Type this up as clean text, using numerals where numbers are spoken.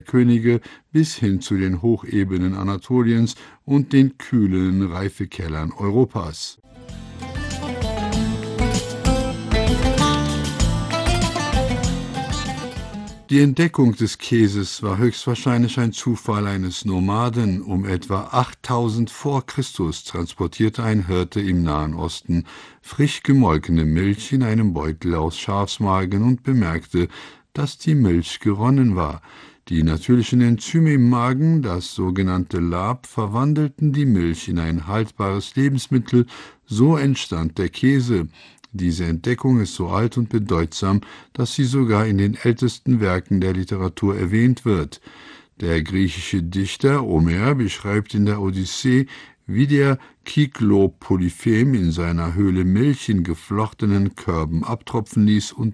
Könige bis hin zu den Hochebenen Anatoliens und den kühlen Reifekellern Europas. Die Entdeckung des Käses war höchstwahrscheinlich ein Zufall eines Nomaden. Um etwa 8000 vor Christus transportierte ein Hirte im Nahen Osten frisch gemolkene Milch in einem Beutel aus Schafsmagen und bemerkte, dass die Milch geronnen war. Die natürlichen Enzyme im Magen, das sogenannte Lab, verwandelten die Milch in ein haltbares Lebensmittel, so entstand der Käse. Diese Entdeckung ist so alt und bedeutsam, dass sie sogar in den ältesten Werken der Literatur erwähnt wird. Der griechische Dichter Homer beschreibt in der Odyssee, wie der Kyklop Polyphem in seiner Höhle Milch in geflochtenen Körben abtropfen ließ und